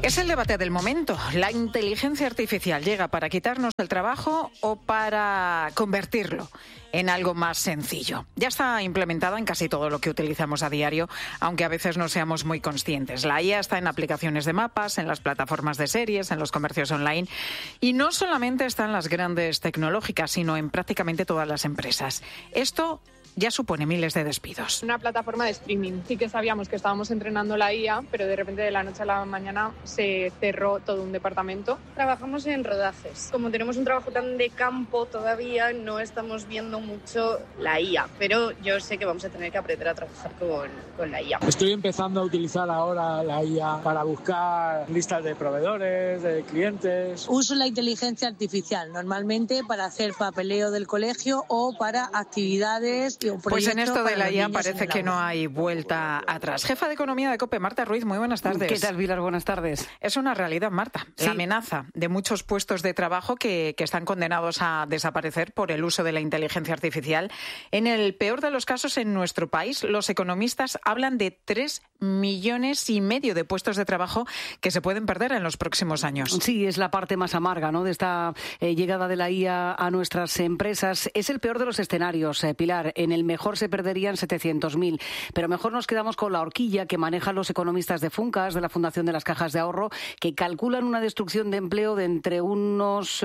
Es el debate del momento. ¿La inteligencia artificial llega para quitarnos el trabajo o para convertirlo en algo más sencillo? Ya está implementada en casi todo lo que utilizamos a diario, aunque a veces no seamos muy conscientes. La IA está en aplicaciones de mapas, en las plataformas de series, en los comercios online, y no solamente está en las grandes tecnológicas, sino en prácticamente todas las empresas. Esto ya supone miles de despidos. Una plataforma de streaming. Sí que sabíamos que estábamos entrenando la IA, pero de repente de la noche a la mañana se cerró todo un departamento. Trabajamos en rodajes. Como tenemos un trabajo tan de campo todavía, no estamos viendo mucho la IA, pero yo sé que vamos a tener que aprender a trabajar con la IA. Estoy empezando a utilizar ahora la IA para buscar listas de proveedores, de clientes. Uso la inteligencia artificial normalmente para hacer papeleo del colegio o para actividades. Pues en esto de la IA parece que no hay vuelta atrás. Jefa de Economía de COPE, Marta Ruiz, muy buenas tardes. ¿Qué tal, Pilar? Buenas tardes. Es una realidad, Marta, sí. La amenaza de muchos puestos de trabajo que están condenados a desaparecer por el uso de la inteligencia artificial. En el peor de los casos, en nuestro país, los economistas hablan de 3,5 millones de puestos de trabajo que se pueden perder en los próximos años. Sí, es la parte más amarga, ¿no?, de esta llegada de la IA a nuestras empresas. Es el peor de los escenarios, Pilar. En el mejor se perderían 700.000, pero mejor nos quedamos con la horquilla que manejan los economistas de Funcas, de la Fundación de las Cajas de Ahorro, que calculan una destrucción de empleo de entre unos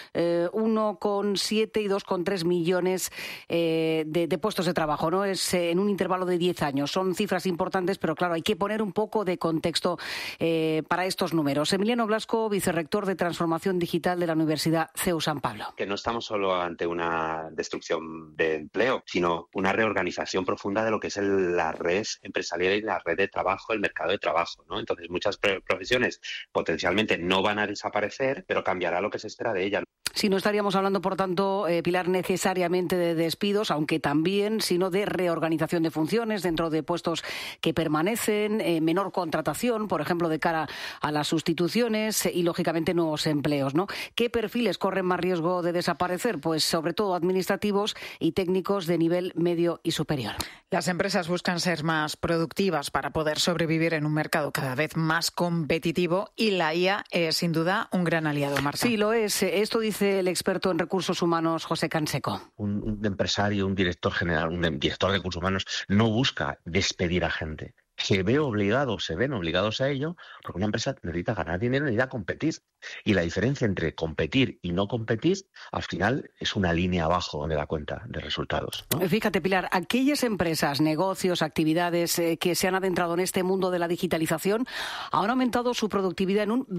1,7 y 2,3 millones de puestos de trabajo, ¿no? Es en un intervalo de 10 años. Son cifras importantes, pero claro, hay que poner un poco de contexto para estos números. Emiliano Blasco, vicerrector de Transformación Digital de la Universidad CEU San Pablo. Que no estamos solo ante una destrucción de empleo, sino una reorganización profunda de lo que es la red empresarial y la red de trabajo, el mercado de trabajo, ¿no? Entonces, muchas profesiones potencialmente no van a desaparecer, pero cambiará lo que se espera de ellas. Sí, no estaríamos hablando, por tanto, Pilar, necesariamente de despidos, aunque también, sino de reorganización de funciones dentro de puestos que permanecen, menor contratación, por ejemplo, de cara a las sustituciones y, lógicamente, nuevos empleos, ¿no? ¿Qué perfiles corren más riesgo de desaparecer? Pues, sobre todo, administrativos y técnicos de nivel medio y superior. Las empresas buscan ser más productivas para poder sobrevivir en un mercado cada vez más competitivo y la IA es, sin duda, un gran aliado, Marta. Sí, lo es. Esto dice el experto en recursos humanos, José Canseco. Un empresario, un director general, un director de recursos humanos no busca despedir a gente. Se ven obligados a ello porque una empresa necesita ganar dinero, necesita competir. Y la diferencia entre competir y no competir, al final, es una línea abajo donde da cuenta de resultados, ¿no? Fíjate, Pilar, aquellas empresas, negocios, actividades que se han adentrado en este mundo de la digitalización han aumentado su productividad en un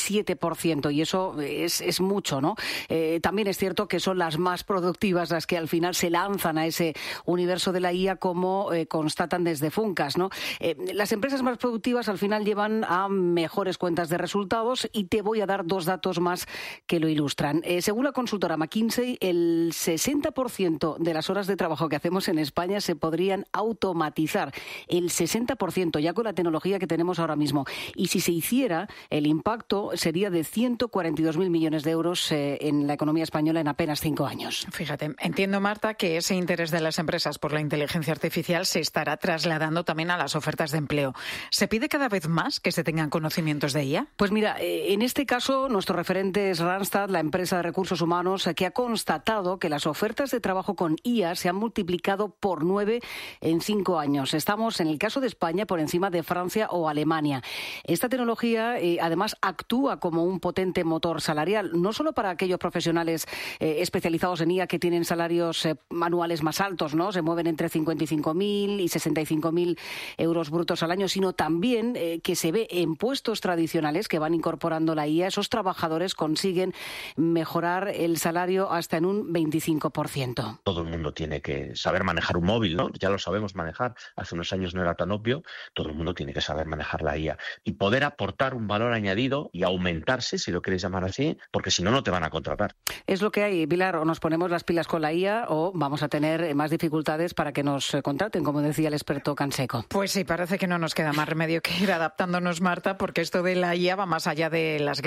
27%, y eso es mucho, ¿no? También es cierto que son las más productivas las que al final se lanzan a ese universo de la IA, como constatan desde Funcas, ¿no? Las empresas más productivas al final llevan a mejores cuentas de resultados, y te voy a dar 2 datos más que lo ilustran. Según la consultora McKinsey, el 60% de las horas de trabajo que hacemos en España se podrían automatizar. El 60%, ya con la tecnología que tenemos ahora mismo. Y si se hiciera, el impacto sería de 142.000 millones de euros en la economía española en apenas 5 años. Fíjate, entiendo, Marta, que ese interés de las empresas por la inteligencia artificial se estará trasladando también a las ofertas de empleo. ¿Se pide cada vez más que se tengan conocimientos de ella? Pues mira, en este caso, nuestro referente es Randstad, la empresa de recursos humanos, que ha constatado que las ofertas de trabajo con IA se han multiplicado por 9 en 5 años. Estamos, en el caso de España, por encima de Francia o Alemania. Esta tecnología, además, actúa como un potente motor salarial, no solo para aquellos profesionales especializados en IA que tienen salarios anuales más altos, ¿no? Se mueven entre 55.000 y 65.000 euros brutos al año, sino también que se ve en puestos tradicionales que van incorporando la IA, esos trabajadores consiguen mejorar el salario hasta en un 25%. Todo el mundo tiene que saber manejar un móvil, ¿no? Ya lo sabemos manejar. Hace unos años no era tan obvio. Todo el mundo tiene que saber manejar la IA y poder aportar un valor añadido y aumentarse, si lo queréis llamar así, porque si no, no te van a contratar. Es lo que hay, Pilar. O nos ponemos las pilas con la IA o vamos a tener más dificultades para que nos contraten, como decía el experto Canseco. Pues sí, parece que no nos queda más remedio que ir adaptándonos, Marta, porque esto de la IA va más allá de las grandes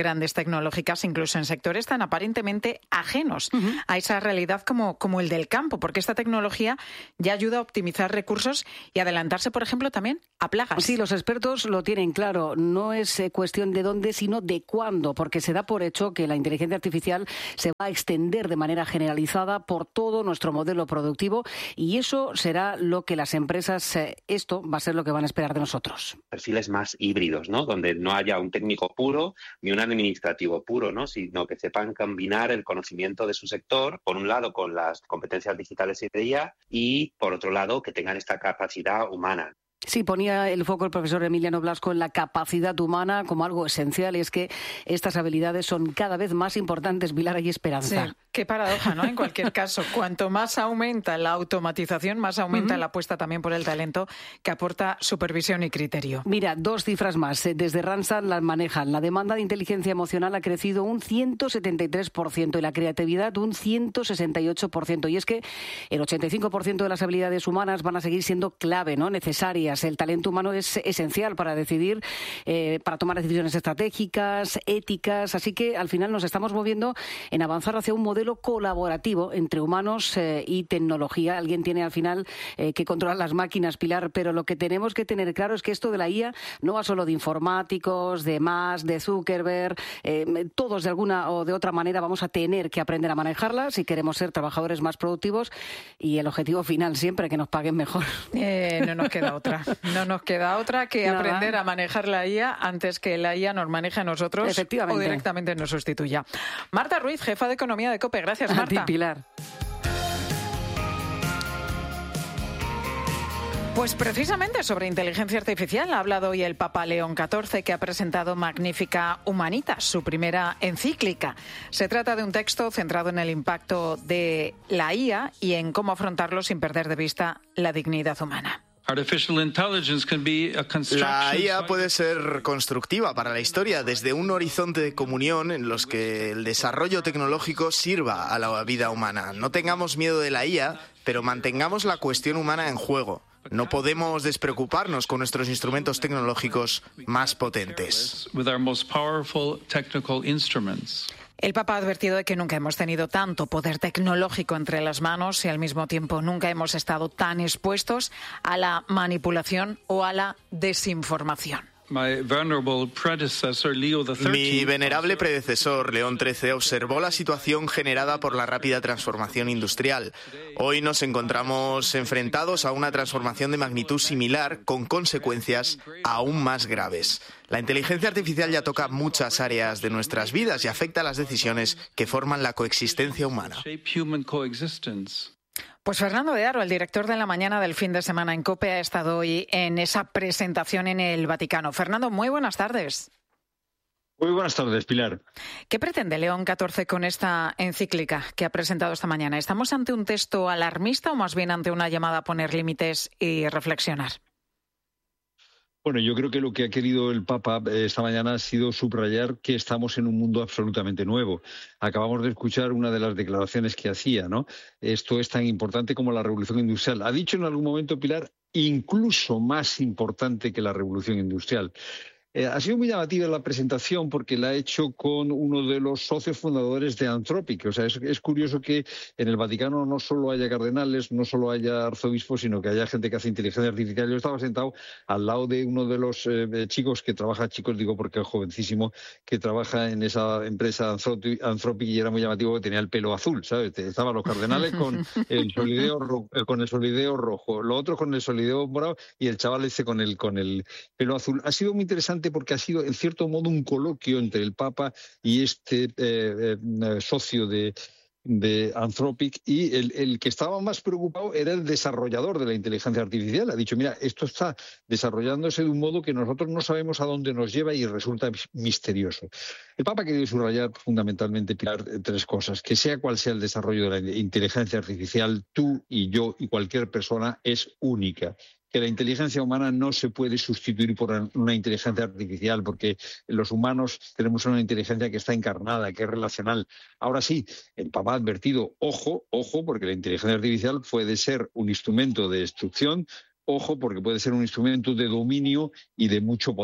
grandes tecnológicas, incluso en sectores tan aparentemente ajenos a esa realidad como el del campo, porque esta tecnología ya ayuda a optimizar recursos y adelantarse, por ejemplo, también a plagas. Sí, los expertos lo tienen claro. No es cuestión de dónde, sino de cuándo, porque se da por hecho que la inteligencia artificial se va a extender de manera generalizada por todo nuestro modelo productivo y eso será lo que las empresas, esto va a ser lo que van a esperar de nosotros. Perfiles más híbridos, ¿no? Donde no haya un técnico puro ni un administrativo puro, ¿no? Sino que sepan combinar el conocimiento de su sector, por un lado con las competencias digitales y de IA, y por otro lado que tengan esta capacidad humana. Sí, ponía el foco el profesor Emiliano Blasco en la capacidad humana como algo esencial, y es que estas habilidades son cada vez más importantes. Pilar, hay esperanza. Sí, qué paradoja, ¿no? En cualquier caso, cuanto más aumenta la automatización, más aumenta la apuesta también por el talento que aporta supervisión y criterio. Mira, 2 cifras más. Desde Randstad las manejan. La demanda de inteligencia emocional ha crecido un 173% y la creatividad un 168%. Y es que el 85% de las habilidades humanas van a seguir siendo clave, ¿no? Necesarias. El talento humano es esencial para decidir, para tomar decisiones estratégicas, éticas. Así que al final nos estamos moviendo en avanzar hacia un modelo colaborativo entre humanos y tecnología. Alguien tiene al final que controlar las máquinas, Pilar, pero lo que tenemos que tener claro es que esto de la IA no va solo de informáticos, de Musk, de Zuckerberg. Todos de alguna o de otra manera vamos a tener que aprender a manejarla si queremos ser trabajadores más productivos y el objetivo final siempre que nos paguen mejor. No nos queda otra. No nos queda otra que aprender a manejar la IA antes que la IA nos maneje a nosotros o directamente nos sustituya. Marta Ruiz, jefa de Economía de COPE. Gracias, Marta. A ti, Pilar. Pues precisamente sobre inteligencia artificial ha hablado hoy el Papa León XIV, que ha presentado Magnificat Humanitas, su primera encíclica. Se trata de un texto centrado en el impacto de la IA y en cómo afrontarlo sin perder de vista la dignidad humana. La IA puede ser constructiva para la historia desde un horizonte de comunión en los que el desarrollo tecnológico sirva a la vida humana. No tengamos miedo de la IA, pero mantengamos la cuestión humana en juego. No podemos despreocuparnos con nuestros instrumentos tecnológicos más potentes. El Papa ha advertido de que nunca hemos tenido tanto poder tecnológico entre las manos y al mismo tiempo nunca hemos estado tan expuestos a la manipulación o a la desinformación. Mi venerable predecesor, León XIII, observó la situación generada por la rápida transformación industrial. Hoy nos encontramos enfrentados a una transformación de magnitud similar, con consecuencias aún más graves. La inteligencia artificial ya toca muchas áreas de nuestras vidas y afecta a las decisiones que forman la coexistencia humana. Pues Fernando de Aro, el director de La Mañana del fin de semana en COPE, ha estado hoy en esa presentación en el Vaticano. Fernando, muy buenas tardes. Muy buenas tardes, Pilar. ¿Qué pretende León XIV con esta encíclica que ha presentado esta mañana? ¿Estamos ante un texto alarmista o más bien ante una llamada a poner límites y reflexionar? Bueno, yo creo que lo que ha querido el Papa esta mañana ha sido subrayar que estamos en un mundo absolutamente nuevo. Acabamos de escuchar una de las declaraciones que hacía, ¿no? Esto es tan importante como la revolución industrial. Ha dicho en algún momento, Pilar, incluso más importante que la revolución industrial. Ha sido muy llamativa la presentación porque la ha hecho con uno de los socios fundadores de Anthropic. O sea, es curioso que en el Vaticano no solo haya cardenales, no solo haya arzobispos, sino que haya gente que hace inteligencia artificial. Yo estaba sentado al lado de uno de los chicos que trabaja, chicos digo porque es jovencísimo, que trabaja en esa empresa Anthropic y era muy llamativo que tenía el pelo azul, ¿sabes? Estaban los cardenales con el solideo rojo, los otros con el solideo morado y el chaval ese con el pelo azul. Ha sido muy interesante porque ha sido, en cierto modo, un coloquio entre el Papa y este socio de Anthropic, y el que estaba más preocupado era el desarrollador de la inteligencia artificial. Ha dicho, mira, esto está desarrollándose de un modo que nosotros no sabemos a dónde nos lleva y resulta misterioso. El Papa ha querido subrayar fundamentalmente, Pilar, 3 cosas. Que sea cual sea el desarrollo de la inteligencia artificial, tú y yo y cualquier persona es única. Que la inteligencia humana no se puede sustituir por una inteligencia artificial, porque los humanos tenemos una inteligencia que está encarnada, que es relacional. Ahora sí, el Papa ha advertido, ojo, porque la inteligencia artificial puede ser un instrumento de destrucción, ojo, porque puede ser un instrumento de dominio y de mucho poder.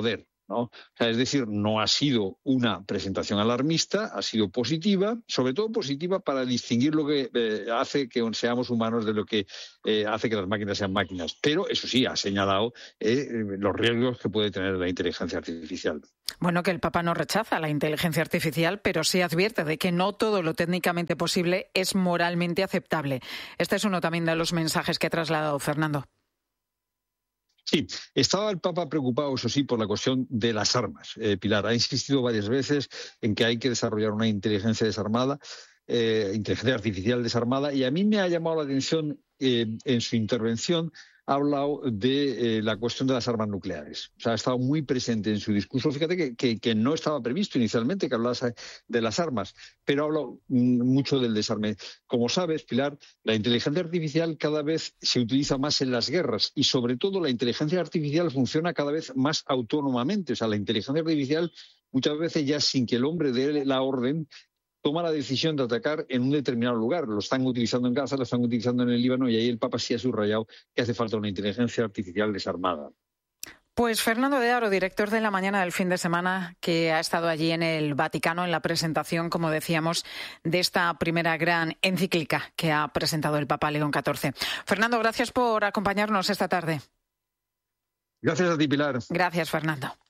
¿no? O sea, es decir, no ha sido una presentación alarmista, ha sido positiva, sobre todo positiva para distinguir lo que hace que seamos humanos de lo que hace que las máquinas sean máquinas. Pero, eso sí, ha señalado los riesgos que puede tener la inteligencia artificial. Bueno, que el Papa no rechaza la inteligencia artificial, pero sí advierte de que no todo lo técnicamente posible es moralmente aceptable. Este es uno también de los mensajes que ha trasladado Fernando. Sí, estaba el Papa preocupado, eso sí, por la cuestión de las armas. Pilar ha insistido varias veces en que hay que desarrollar una inteligencia inteligencia artificial desarmada, y a mí me ha llamado la atención en su intervención. Ha hablado de la cuestión de las armas nucleares. O sea, ha estado muy presente en su discurso. Fíjate que no estaba previsto inicialmente que hablase de las armas, pero ha hablado mucho del desarme. Como sabes, Pilar, la inteligencia artificial cada vez se utiliza más en las guerras y, sobre todo, la inteligencia artificial funciona cada vez más autónomamente. O sea, la inteligencia artificial muchas veces ya sin que el hombre dé la orden toma la decisión de atacar en un determinado lugar. Lo están utilizando en Gaza, lo están utilizando en el Líbano, y ahí el Papa sí ha subrayado que hace falta una inteligencia artificial desarmada. Pues Fernando de Aro, director de La Mañana del fin de semana, que ha estado allí en el Vaticano en la presentación, como decíamos, de esta primera gran encíclica que ha presentado el Papa León XIV. Fernando, gracias por acompañarnos esta tarde. Gracias a ti, Pilar. Gracias, Fernando.